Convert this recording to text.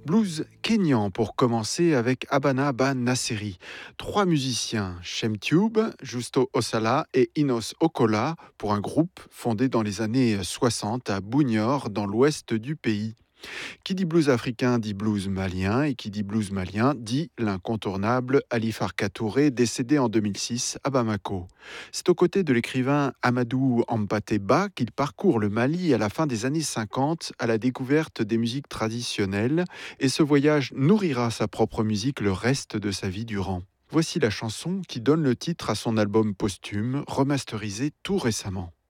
Blues kényan pour commencer avec Abana Ba Nasseri. Trois musiciens, Shem Tube, Justo Osala et Inos Okola, pour un groupe fondé dans les années 60 à Bounior, dans l'ouest du pays. Qui dit blues africain dit blues malien, et qui dit blues malien dit l'incontournable Ali Farka Touré, décédé en 2006 à Bamako. C'est aux côtés de l'écrivain Amadou Hampâté Bâ qu'il parcourt le Mali à la fin des années 50 à la découverte des musiques traditionnelles, et ce voyage nourrira sa propre musique le reste de sa vie durant. Voici la chanson qui donne le titre à son album posthume, remasterisé tout récemment.